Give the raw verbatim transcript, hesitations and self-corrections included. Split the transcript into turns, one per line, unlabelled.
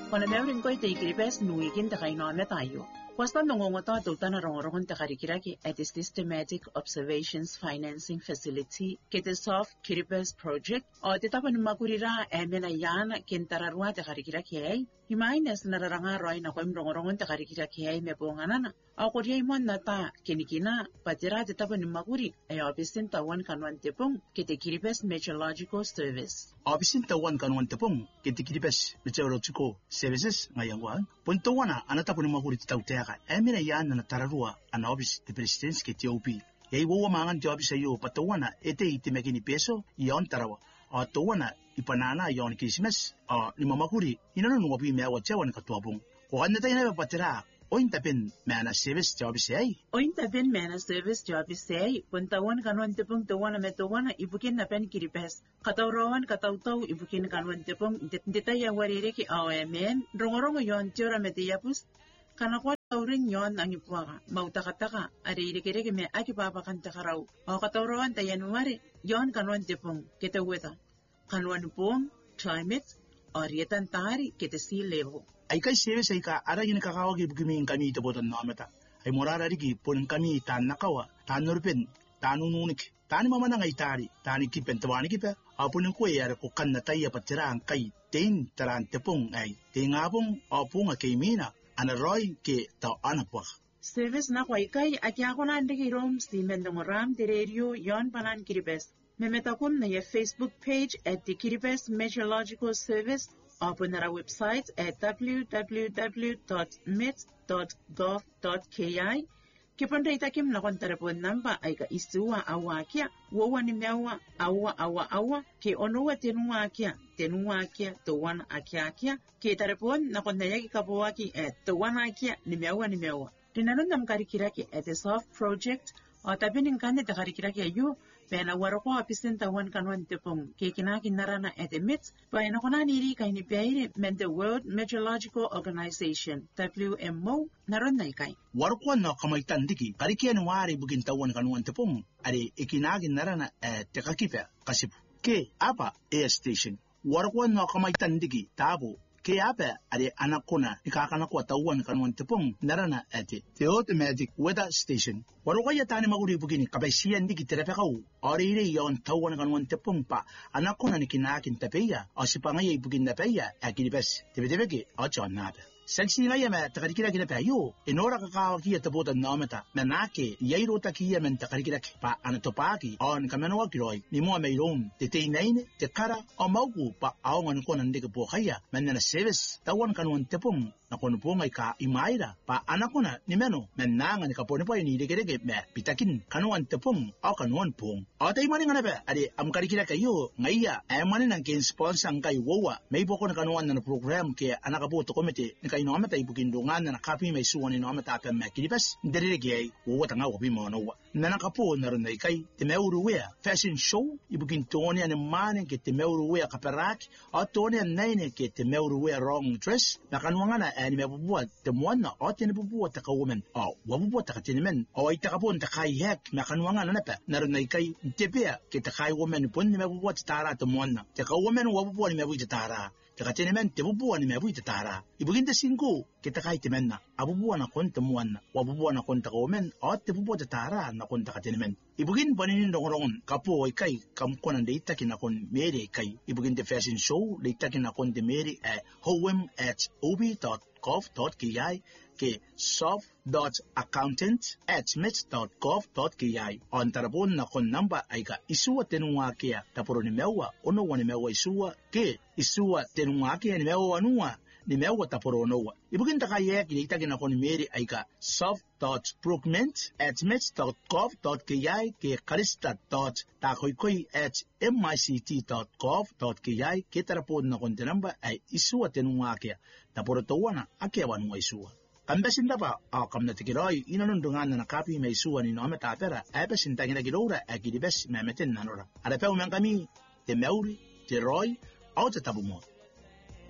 Kona meurin koi te ikiripes nuikin te kainoame tayo. Kwasta nongongota tutana rongorongon te karikiraki at the Systematic Observations Financing Facility ke te Soft Kiripes Project o te tapan makurira e mena yana kentararua te karikiraki ai. Himaines nararanga roi na koim rongorongon te karikiraki ai me ponganana. Au koria imon na ta kenikina patira te tapan makuri e opisin tawan kanwan tepong ke te Kiripes Meteorological Service.
Opisin tawan kanwan tepong ke te Kiripes Meteorological Services ngayangwan. Puntawana anatapun makuri te tautea Emina yana na tararua ana obis te presidents ke te O P. Yei wowa mangan te obis ayo patawana ete i te mekini peso i on tarawa. A tawana i panana i on Christmas a ni mamakuri inano nuwapi mea wa tewan katuabung. Ko anda tayo na patira ointa pen mana service te obis ai.
Ointa pen mana service te obis ai. Puntawan kanuan tepung tawana me tawana ibukin na pen kiripes. Katawrawan katautaw ibukin kanuan tepung detaya warireki A O M N. Rongorongo yon tiora me te yapus. Kanakwa taurin yon ang ipuaka, mautakataka, ari ilikiriki me akipapakan takarau. O katawrawan ta Januari, yon kanuan tepong, kita weta. Kanuan pong, climate, o rietan tari, kita sea level.
Ay kay service ay ka, ara yun kakawag ibugiming kami itabotan na amata. Ay morararigi, punin kami tan nakawa, tan nurpin, tan ununik, tani mamana ngay tari, tani kipen tawani kipe, o punin ko ay ara kukan na tayo patirang kay, tin taran tepong ay, tingabong o punga kay mina, ana roy ke tau anapwak.
Service na kwai kai aki ako na andiki rom si mendongoram te radio yon panan Kiripes. Memetakum na ye Facebook page at the Kiripes Meteorological Service o po na ra website at w w w dot met dot gov dot k i. Kiponda itakim na kontarapon namba ay ka isuwa awa kia, wawa ni mewa awa awa awa, ke onowa tenuwa kia, tenuwa kia, tawana akia kia, ke tarapon na kondayaki kapawaki at tawana kia ni mewa ni mewa. Tinanon nam karikiraki at the Soft Project, o tabining kanya ta karikiraki ayo, pena waroko apisin tawan kanwan tepong, ke kinakin narana at the mit, pa na konaniri kay ni Piaire men the World Meteorological Organization, W M O, naron na ikay.
Warukwan na kamaitan diki, karikian wari bugin tawan kanuan tepong, ari ikinagin narana at tekakipe, kasip. Ke apa air station, warukwan na kamaitan diki, tabo, ke apa ari anakona, ikakanakwa tawan kanuan tepong, narana at the automatic weather station. Warukaya tani maguri bugini, kabaisiyan diki terapekau, ori ire yon tawan kanuan tepong pa, anakona ni kinakin tapeya, o si pangayay bugin na peya, akilipes, tibetibeki, o chon nabe. Saksi ngaya me takarikira kina payo enora kakao kia tabuta namata menake yairo takia men takarikira pa anatopaki on kameno kiroi ni mo meiron te te naine te kara o mauku pa aongan ko nan deke pohaya menna service tawan kanun tepum na kono pongai ka imaira pa anakona ni meno menanga ni kapone pa ni deke deke me pitakin kanuan tepum au kanuan pong o tai mani ngana be ade am karikira kayo ngaya ay mani nang ken sponsor ngai wowa may boko na kanuan na program ke anakabuto komite ino mata ibukindungan na nakapi may suwan ino mata ka makilibas ndirige wo tanga wo bi mono wa nana kapo na ron kay temeuruwea fashion show ibukintoni an mane ke temeuruwea kaperak o toni an nine ke temeuruwea wrong dress na kanwanga na ani mebubuat temwana o tini bubuat ta woman o wabubuat ta tinimen o ita kapon ta kai hek na kanwanga na napa na ron kay tepea ke ta kai woman pon ni mebubuat tara temwana ta woman wabubuat ni mebubuat tara ta tinimen tebubuat ni mebubuat tara ibukinta singo kita kai timenna abubuwa na konta muanna wabubuwa na konta komen o tebubuwa tara na konta katinimen ibugin paninin dongorongon kapo kai kamkona de itaki na kon mere kai ibugin the fashion show de itaki na kon de mere at home at ob dot gov dot k i ke soft dot accountant at met dot gov dot k i on tarabon na kon namba ay ka isuwa tenunga kia tapuro ni mewa ono wani mewa isuwa ke isuwa tenunga kia ni mewa anua ni mewa tapuro noa ibugin taka ye ki itaki na kon mere ay ka soft dot procurement at met dot gov dot k i ke karista dot takoykoi at mict dot gov dot k i ke tarapon na kon namba ay isuwa tenunga kia tapuro tawana akia wanunga isuwa Kambesin dapa a kamna tikiroi inanundungan na nakapi may isuwa ni nome tapera ebesin tangina gilora agilibes memetin nanora. Arapeu men kami te meuri te roy au te tabumo.